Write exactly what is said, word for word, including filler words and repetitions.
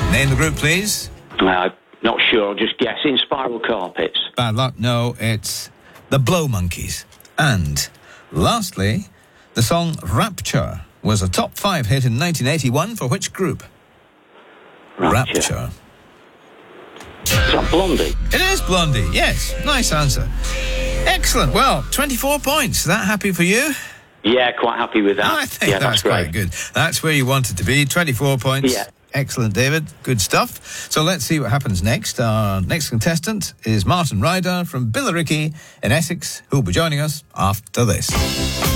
Name the group, please. Uh, not sure, I'll just guess. In Spiral Carpets. Bad luck. No, it's the Blow Monkeys. And lastly, the song Rapture was a top five hit in nineteen eighty-one for which group? Rapture. Rapture. Is that Blondie? It is Blondie, yes. Nice answer. Excellent. Well, twenty-four points. Is that happy for you? Yeah, quite happy with that. I think yeah, that's, that's great. quite good. That's where you wanted to be. twenty-four points. Yeah. Excellent, David. Good stuff. So let's see what happens next. Our next contestant is Martin Ryder from Billericay in Essex, who'll be joining us after this.